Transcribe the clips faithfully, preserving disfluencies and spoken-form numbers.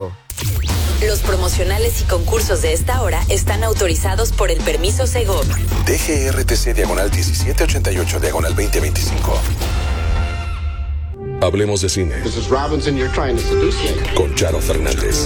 Los promocionales y concursos de esta hora están autorizados por el permiso Segov. D G R T C diagonal diecisiete ochenta y ocho diagonal veinte veinticinco. Hablemos de cine. missus Robinson, you're trying to seduce me. Con Charo Fernández.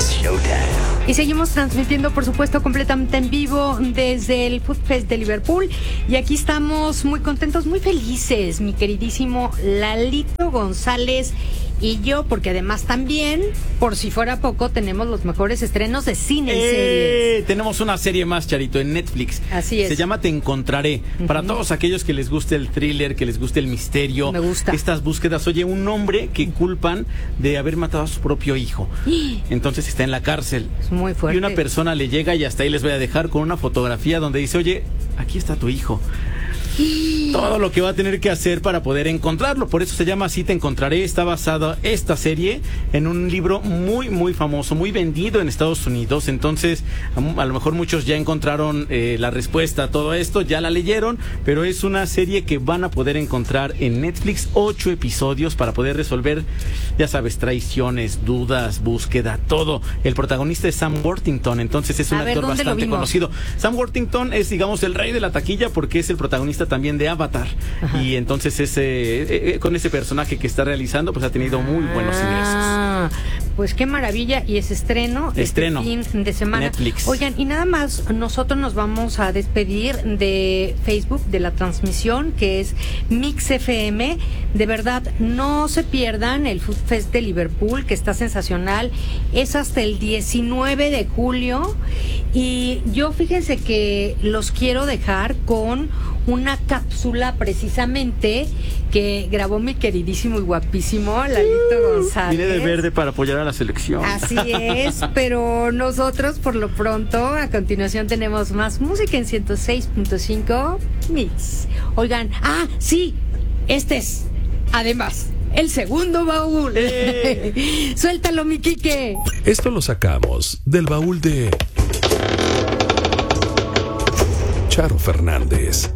Y seguimos transmitiendo, por supuesto, completamente en vivo desde el Food Fest de Liverpool. Y aquí estamos muy contentos, muy felices, mi queridísimo Lalito González y yo, porque además también, por si fuera poco, tenemos los mejores estrenos de cine y eh, series. Tenemos una serie más, Charito, en Netflix. Así es. Se llama Te Encontraré. Uh-huh. Para todos aquellos que les guste el thriller, que les guste el misterio. Me gusta. Estas búsquedas. Oye, un hombre que culpan de haber matado a su propio hijo. Entonces está en la cárcel. Es muy fuerte. Y una persona le llega, y hasta ahí les voy a dejar con una fotografía donde dice, oye, aquí está tu hijo. Todo lo que va a tener que hacer para poder encontrarlo. Por eso se llama así, Te Encontraré. Está basada esta serie en un libro muy, muy famoso, muy vendido en Estados Unidos. Entonces, a, a lo mejor muchos ya encontraron eh, la respuesta a todo esto, ya la leyeron, pero es una serie que van a poder encontrar en Netflix. Ocho episodios para poder resolver, ya sabes, traiciones, dudas, búsqueda, todo. El protagonista es Sam Worthington, entonces es un a ver, actor bastante conocido. Sam Worthington es, digamos, el rey de la taquilla porque es el protagonista también de Avatar. Ajá. Y entonces ese eh, eh, con ese personaje que está realizando, pues ha tenido muy buenos ah, ingresos. Pues qué maravilla. Y es estreno, estreno este fin de semana. Netflix. Oigan, y nada más, nosotros nos vamos a despedir de Facebook, de la transmisión que es Mix F M. De verdad, no se pierdan el Food Fest de Liverpool, que está sensacional. Es hasta el diecinueve de julio. Y yo, fíjense que los quiero dejar con una cápsula precisamente que grabó mi queridísimo y guapísimo Lalito González. Vine de verde para apoyar a la selección. Así es, pero nosotros por lo pronto a continuación tenemos más música en ciento seis punto cinco Mix. Oigan, ah, sí, este es además el segundo baúl. ¡Eh! Suéltalo, mi Quique. Esto lo sacamos del baúl de Charo Fernández.